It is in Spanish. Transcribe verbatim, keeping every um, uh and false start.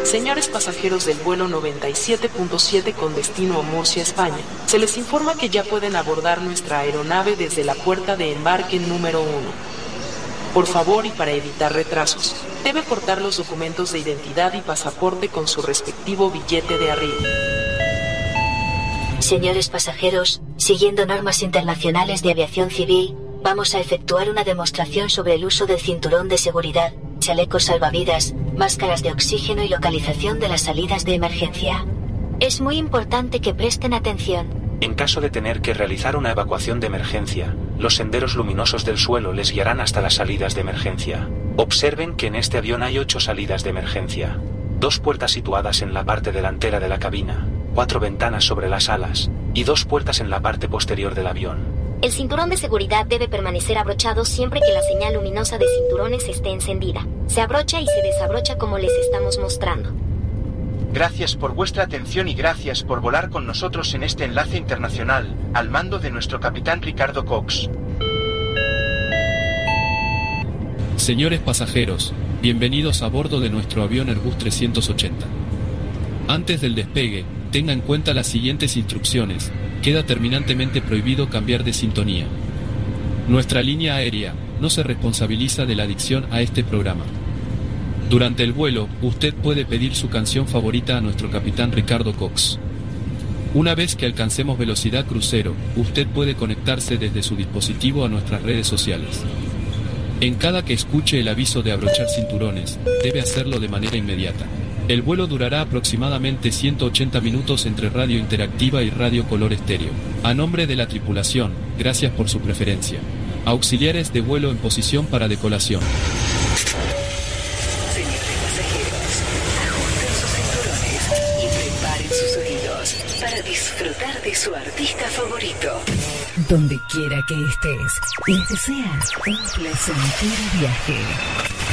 Señores pasajeros del vuelo noventa y siete punto siete con destino a Murcia, España, se les informa que ya pueden abordar nuestra aeronave desde la puerta de embarque número uno. Por favor, y para evitar retrasos, debe portar los documentos de identidad y pasaporte con su respectivo billete de arribo. Señores pasajeros, siguiendo normas internacionales de aviación civil, vamos a efectuar una demostración sobre el uso del cinturón de seguridad, chalecos salvavidas, máscaras de oxígeno y localización de las salidas de emergencia. Es muy importante que presten atención. En caso de tener que realizar una evacuación de emergencia, los senderos luminosos del suelo les guiarán hasta las salidas de emergencia. Observen que en este avión hay ocho salidas de emergencia. Dos puertas situadas en la parte delantera de la cabina, cuatro ventanas sobre las alas, y dos puertas en la parte posterior del avión. El cinturón de seguridad debe permanecer abrochado siempre que la señal luminosa de cinturones esté encendida. Se abrocha y se desabrocha como les estamos mostrando. Gracias por vuestra atención y gracias por volar con nosotros en este enlace internacional, al mando de nuestro capitán Ricardo Cox. Señores pasajeros, bienvenidos a bordo de nuestro avión Airbus trescientos ochenta. Antes del despegue, tenga en cuenta las siguientes instrucciones. Queda terminantemente prohibido cambiar de sintonía. Nuestra línea aérea no se responsabiliza de la adicción a este programa. Durante el vuelo, usted puede pedir su canción favorita a nuestro capitán Ricardo Cox. Una vez que alcancemos velocidad crucero, usted puede conectarse desde su dispositivo a nuestras redes sociales. En cada que escuche el aviso de abrochar cinturones, debe hacerlo de manera inmediata. El vuelo durará aproximadamente ciento ochenta minutos entre radio interactiva y radio color estéreo. A nombre de la tripulación, gracias por su preferencia. Auxiliares de vuelo en posición para decolación. Señores pasajeros, ajusten sus cinturones y preparen sus oídos para disfrutar de su artista favorito. Donde quiera que estés, les desea un placentero viaje.